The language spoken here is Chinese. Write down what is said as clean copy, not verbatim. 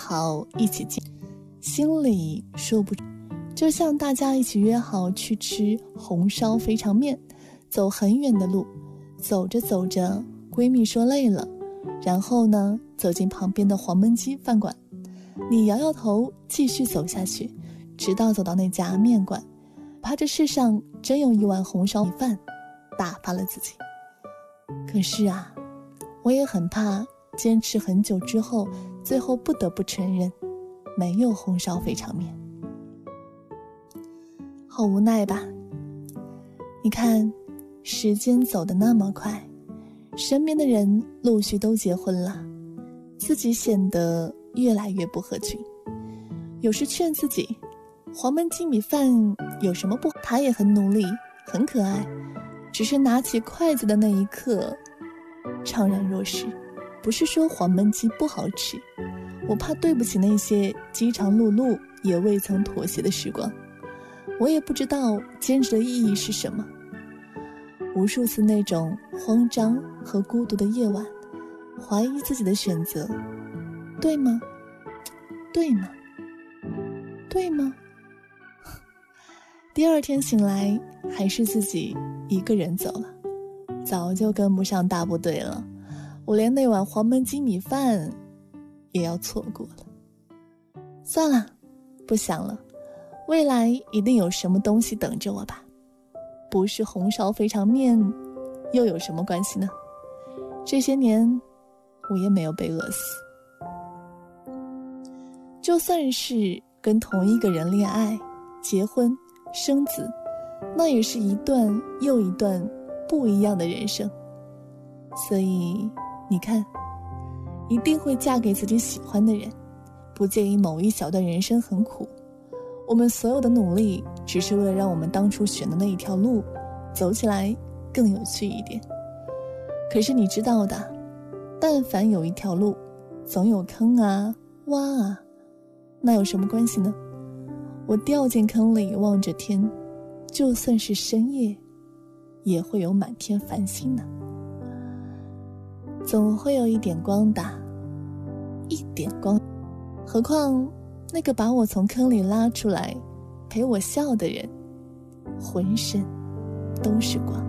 好一起进，心里说不，就像大家一起约好去吃红烧肥肠面，走很远的路，走着走着闺蜜说累了，然后呢走进旁边的黄焖鸡饭馆，你摇摇头继续走下去，直到走到那家面馆，怕这世上真有一碗红烧米饭打发了自己。可是啊，我也很怕坚持很久之后，最后不得不承认没有红烧肥肠面。好无奈吧。你看时间走得那么快，身边的人陆续都结婚了，自己显得越来越不合群。有时劝自己，黄焖鸡米饭有什么不好，他也很努力很可爱，只是拿起筷子的那一刻怅然若失。不是说黄焖鸡不好吃，我怕对不起那些饥肠辘辘也未曾妥协的时光。我也不知道坚持的意义是什么。无数次那种慌张和孤独的夜晚，怀疑自己的选择对吗？对吗？对吗？第二天醒来，还是自己一个人走了，早就跟不上大部队了。我连那碗黄焖鸡米饭也要错过了。算了，不想了，未来一定有什么东西等着我吧。不是红烧肥肠面又有什么关系呢？这些年我也没有被饿死。就算是跟同一个人恋爱、结婚、生子，那也是一段又一段不一样的人生。所以你看，一定会嫁给自己喜欢的人，不介意某一小段人生很苦。我们所有的努力只是为了让我们当初选的那一条路走起来更有趣一点。可是你知道的，但凡有一条路，总有坑啊洼啊，那有什么关系呢？我掉进坑里望着天，就算是深夜也会有满天繁星呢。总会有一点光的，一点光。何况那个把我从坑里拉出来陪我笑的人，浑身都是光。